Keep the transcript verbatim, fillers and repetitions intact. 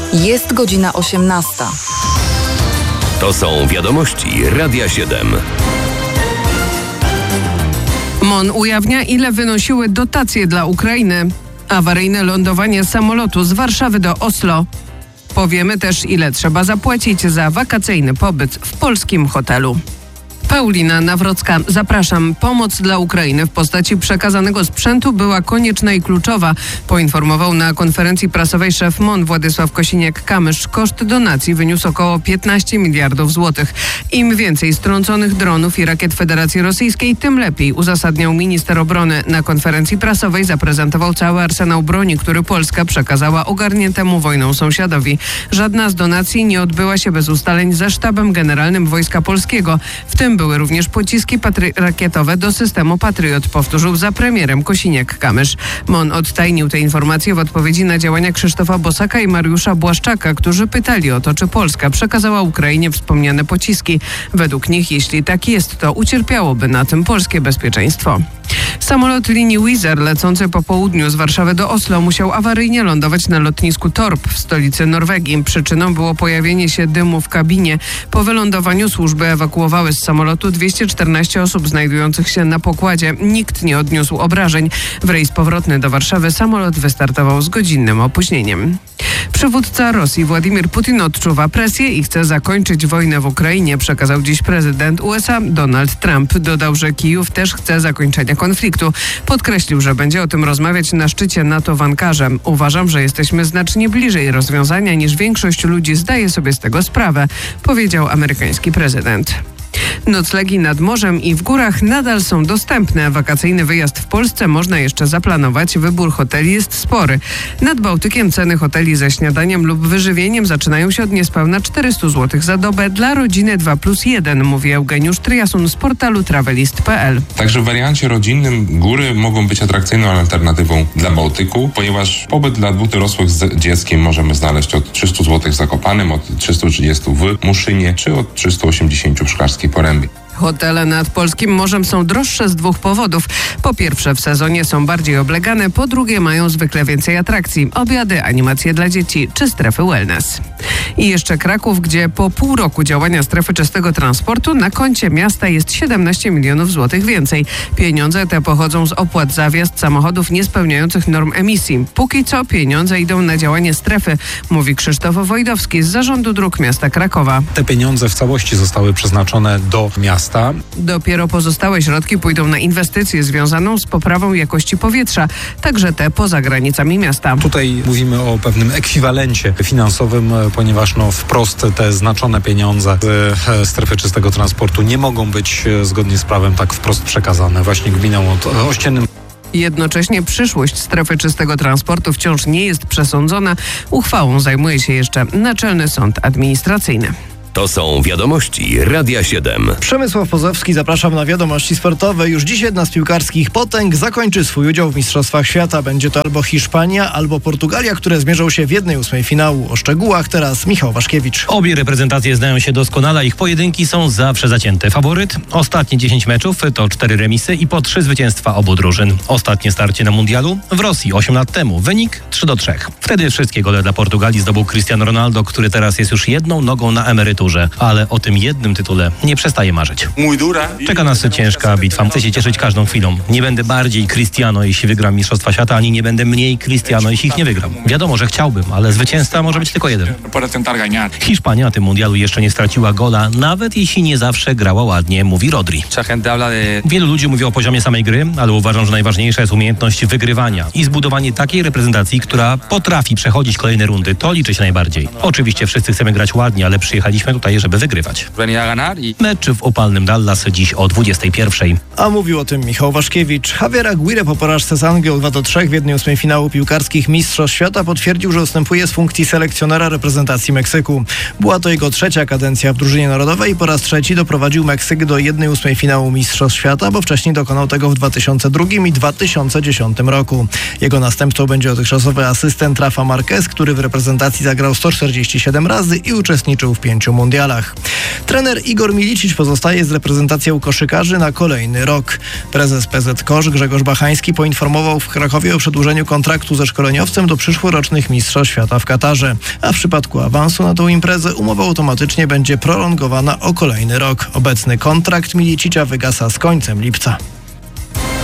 Jest godzina osiemnasta. To są wiadomości Radia siedem. M O N ujawnia, ile wynosiły dotacje dla Ukrainy. Awaryjne lądowanie samolotu z Warszawy do Oslo. Powiemy też, ile trzeba zapłacić za wakacyjny pobyt w polskim hotelu. Paulina Nawrocka. Zapraszam. Pomoc dla Ukrainy w postaci przekazanego sprzętu była konieczna i kluczowa, poinformował na konferencji prasowej szef M O N Władysław Kosiniak-Kamysz. Koszt donacji wyniósł około piętnaście miliardów złotych. Im więcej strąconych dronów i rakiet Federacji Rosyjskiej, tym lepiej, uzasadniał minister obrony. Na konferencji prasowej zaprezentował cały arsenał broni, który Polska przekazała ogarniętemu wojną sąsiadowi. Żadna z donacji nie odbyła się bez ustaleń ze Sztabem Generalnym Wojska Polskiego. W tym były również pociski patry- rakietowe do systemu Patriot, powtórzył za premierem Kosiniak-Kamysz. M O N odtajnił te informacje w odpowiedzi na działania Krzysztofa Bosaka i Mariusza Błaszczaka, którzy pytali o to, czy Polska przekazała Ukrainie wspomniane pociski. Według nich, jeśli tak jest, to ucierpiałoby na tym polskie bezpieczeństwo. Samolot linii Wizz Air lecący po południu z Warszawy do Oslo musiał awaryjnie lądować na lotnisku Torp w stolicy Norwegii. Przyczyną było pojawienie się dymu w kabinie. Po wylądowaniu służby ewakuowały z samolotu dwieście czternaście osób znajdujących się na pokładzie. Nikt nie odniósł obrażeń. W rejs powrotny do Warszawy samolot wystartował z godzinnym opóźnieniem. Przywódca Rosji Władimir Putin odczuwa presję i chce zakończyć wojnę w Ukrainie, przekazał dziś prezydent U S A Donald Trump. Dodał, że Kijów też chce zakończenia konfliktu. Podkreślił, że będzie o tym rozmawiać na szczycie NATO w Ankarze. Uważam, że jesteśmy znacznie bliżej rozwiązania niż większość ludzi zdaje sobie z tego sprawę, powiedział amerykański prezydent. Noclegi nad morzem i w górach nadal są dostępne. Wakacyjny wyjazd w Polsce można jeszcze zaplanować. Wybór hoteli jest spory. Nad Bałtykiem ceny hoteli ze śniadaniem lub wyżywieniem zaczynają się od niespełna czterysta złotych za dobę dla rodziny dwa plus jeden, mówi Eugeniusz Tryjasun z portalu travelist kropka p l. Także w wariancie rodzinnym góry mogą być atrakcyjną alternatywą dla Bałtyku, ponieważ pobyt dla dwóch dorosłych z dzieckiem możemy znaleźć od trzysta złotych w Zakopanem, od trzysta trzydzieści w Muszynie, czy od trzysta osiemdziesiąt w Szklarskiej Porębie. Hotele nad polskim morzem są droższe z dwóch powodów. Po pierwsze, w sezonie są bardziej oblegane, po drugie, mają zwykle więcej atrakcji, obiady, animacje dla dzieci czy strefy wellness. I jeszcze Kraków, gdzie po pół roku działania strefy czystego transportu na koncie miasta jest siedemnaście milionów złotych więcej. Pieniądze te pochodzą z opłat za wjazd samochodów niespełniających norm emisji. Póki co pieniądze idą na działanie strefy, mówi Krzysztof Wojdowski z Zarządu Dróg Miasta Krakowa. Te pieniądze w całości zostały przeznaczone do miasta. Dopiero pozostałe środki pójdą na inwestycję związaną z poprawą jakości powietrza, także te poza granicami miasta. Tutaj mówimy o pewnym ekwiwalencie finansowym, ponieważ no wprost te znaczone pieniądze z strefy czystego transportu nie mogą być zgodnie z prawem tak wprost przekazane właśnie gminom ościennym. Jednocześnie przyszłość strefy czystego transportu wciąż nie jest przesądzona. Uchwałą zajmuje się jeszcze Naczelny Sąd Administracyjny. To są wiadomości Radia siedem. Przemysław Pozowski, zapraszam na wiadomości sportowe. Już dziś jedna z piłkarskich potęg zakończy swój udział w Mistrzostwach Świata. Będzie to albo Hiszpania, albo Portugalia, które zmierzą się w jednej ósmej finału. O szczegółach teraz Michał Waszkiewicz. Obie reprezentacje znają się doskonale, ich pojedynki są zawsze zacięte. Faworyt? Ostatnie dziesięć meczów to cztery remisy i po trzy zwycięstwa obu drużyn. Ostatnie starcie na mundialu w Rosji osiem lat temu. Wynik trzy do trzech. Wtedy wszystkie gole dla Portugalii zdobył Cristiano Ronaldo, który teraz jest już jedną nogą na emeryturze. Ale o tym jednym tytule nie przestaje marzyć. Czeka nas ciężka bitwa. Chcę się cieszyć każdą chwilą. Nie będę bardziej Cristiano, jeśli wygram Mistrzostwa Świata, ani nie będę mniej Cristiano, jeśli ich nie wygram. Wiadomo, że chciałbym, ale zwycięzca może być tylko jeden. Hiszpania na tym mundialu jeszcze nie straciła gola, nawet jeśli nie zawsze grała ładnie, mówi Rodri. Wielu ludzi mówi o poziomie samej gry, ale uważam, że najważniejsza jest umiejętność wygrywania i zbudowanie takiej reprezentacji, która potrafi przechodzić kolejne rundy. To liczy się najbardziej. Oczywiście wszyscy chcemy grać ładnie, ale przyjechaliśmy tutaj, żeby wygrywać. Mecz w opalnym Dallas dziś o dwudziestej pierwszej. A mówił o tym Michał Waszkiewicz. Javier Aguirre po porażce z Anglią dwa do trzech w jednej ósmej finału piłkarskich Mistrzostw Świata potwierdził, że ustępuje z funkcji selekcjonera reprezentacji Meksyku. Była to jego trzecia kadencja w drużynie narodowej i po raz trzeci doprowadził Meksyk do jednej ósmej finału Mistrzostw Świata, bo wcześniej dokonał tego w dwa tysiące drugim i dwa tysiące dziesiątym roku. Jego następcą będzie dotychczasowy asystent Rafa Marquez, który w reprezentacji zagrał sto czterdzieści siedem razy i uczestniczył w pięciu mundialach. Trener Igor Milicic pozostaje z reprezentacją koszykarzy na kolejny rok. Prezes P Z Kosz Grzegorz Bachański poinformował w Krakowie o przedłużeniu kontraktu ze szkoleniowcem do przyszłorocznych Mistrzostw Świata w Katarze. A w przypadku awansu na tą imprezę umowa automatycznie będzie prolongowana o kolejny rok. Obecny kontrakt Milicicia wygasa z końcem lipca.